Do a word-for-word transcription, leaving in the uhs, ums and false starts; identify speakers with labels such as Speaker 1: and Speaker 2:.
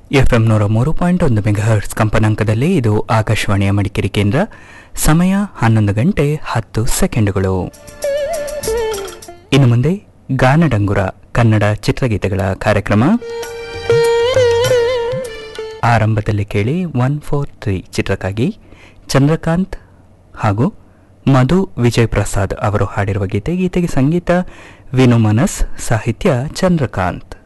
Speaker 1: FM ನೂರ ಮೂರು point ಒಂದು ಮೆಗಾಹರ್ಟ್ಸ್ ಕಂಪನಾಂಕದಲ್ಲಿ ಇದು ಆಕಾಶವಾಣಿಯ ಮಡಿಕೇರಿ ಕೇಂದ್ರ. ಸಮಯ ಹನ್ನೊಂದು ಗಂಟೆ ಹತ್ತು ಸೆಕೆಂಡುಗಳು. ಇನ್ನು ಮುಂದೆ ಗಾನಡಂಗುರ ಕನ್ನಡ ಚಿತ್ರಗೀತೆಗಳ ಕಾರ್ಯಕ್ರಮ. ಆರಂಭದಲ್ಲಿ ಕೇಳಿ ಒನ್ ಫೋರ್ ತ್ರೀ ಚಿತ್ರಕ್ಕಾಗಿ ಚಂದ್ರಕಾಂತ್ ಹಾಗೂ ಮಧು ವಿಜಯ್ ಪ್ರಸಾದ್ ಅವರು ಹಾಡಿರುವ ಗೀತೆ. ಗೀತೆಗೆ ಸಂಗೀತ ವಿನು ಮನಸ್, ಸಾಹಿತ್ಯ ಚಂದ್ರಕಾಂತ್.